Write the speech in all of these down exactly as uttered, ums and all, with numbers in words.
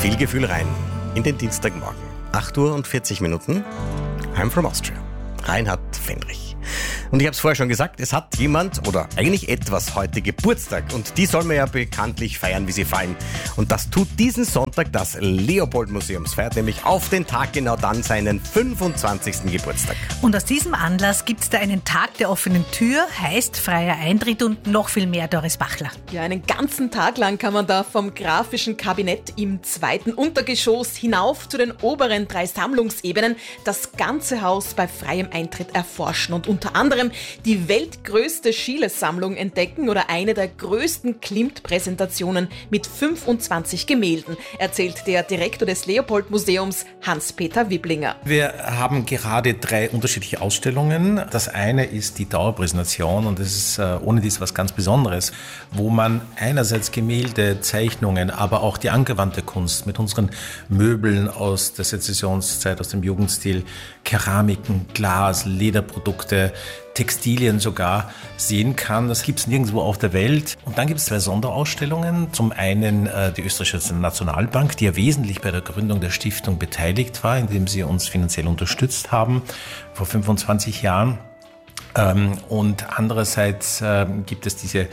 Viel Gefühl rein in den Dienstagmorgen. acht Uhr und vierzig Minuten. I'm from Austria. Reinhard Fendrich. Und ich habe es vorher schon gesagt, es hat jemand oder eigentlich etwas heute Geburtstag. Und die soll man ja bekanntlich feiern, wie sie fallen. Und das tut diesen Sonntag das Leopold-Museum. Es feiert nämlich auf den Tag genau dann seinen fünfundzwanzigsten Geburtstag. Und aus diesem Anlass gibt es da einen Tag der offenen Tür, heißt freier Eintritt und noch viel mehr, Doris Bachler. Ja, einen ganzen Tag lang kann man da vom grafischen Kabinett im zweiten Untergeschoss hinauf zu den oberen drei Sammlungsebenen das ganze Haus bei freiem Eintritt erforschen und unter anderem die weltgrößte Schiele-Sammlung entdecken oder eine der größten Klimt-Präsentationen mit fünfundzwanzig Gemälden, erzählt der Direktor des Leopold-Museums Hans-Peter Wibblinger. Wir haben gerade drei unterschiedliche Ausstellungen. Das eine ist die Dauerpräsentation und das ist äh, ohne dies was ganz Besonderes, wo man einerseits Gemälde, Zeichnungen, aber auch die angewandte Kunst mit unseren Möbeln aus der Sezessionszeit, aus dem Jugendstil, Keramiken, Glas, Lederprodukte, Textilien sogar sehen kann. Das gibt es nirgendwo auf der Welt. Und dann gibt es zwei Sonderausstellungen. Zum einen äh, die Österreichische Nationalbank, die ja wesentlich bei der Gründung der Stiftung beteiligt war, indem sie uns finanziell unterstützt haben vor fünfundzwanzig Jahren. Ähm, und andererseits äh, gibt es diese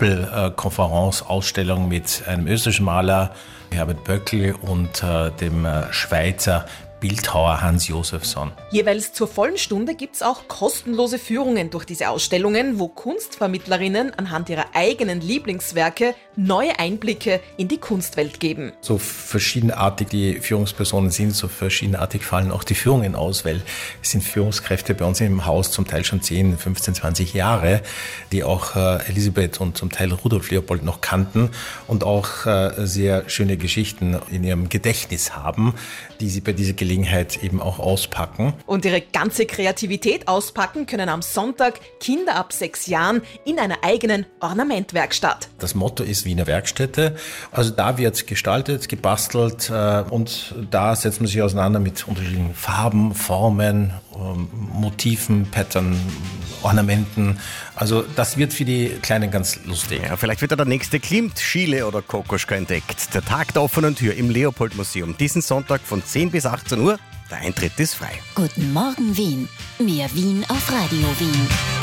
Doppelkonferenz-Ausstellung mit einem österreichischen Maler, Herbert Böckl, und äh, dem äh, Schweizer Bildhauer Hans Josefsson. Jeweils zur vollen Stunde gibt es auch kostenlose Führungen durch diese Ausstellungen, wo Kunstvermittlerinnen anhand ihrer eigenen Lieblingswerke neue Einblicke in die Kunstwelt geben. So verschiedenartig die Führungspersonen sind, so verschiedenartig fallen auch die Führungen aus, weil es sind Führungskräfte bei uns im Haus zum Teil schon zehn, fünfzehn, zwanzig Jahre, die auch äh, Elisabeth und zum Teil Rudolf Leopold noch kannten und auch äh, sehr schöne Geschichten in ihrem Gedächtnis haben, die sie bei dieser Gelegenheit eben auch auspacken. Und ihre ganze Kreativität auspacken können am Sonntag Kinder ab sechs Jahren in einer eigenen Ornamentwerkstatt. Das Motto ist Wiener Werkstätte. Also da wird gestaltet, gebastelt äh, und da setzt man sich auseinander mit unterschiedlichen Farben, Formen, ähm, Motiven, Pattern, Ornamenten. Also das wird für die Kleinen ganz lustig. Ja, vielleicht wird da der nächste Klimt, Schiele oder Kokoschka entdeckt. Der Tag der offenen Tür im Leopold-Museum. Diesen Sonntag von zehn bis achtzehn Uhr. Der Eintritt ist frei. Guten Morgen Wien. Mehr Wien auf Radio Wien.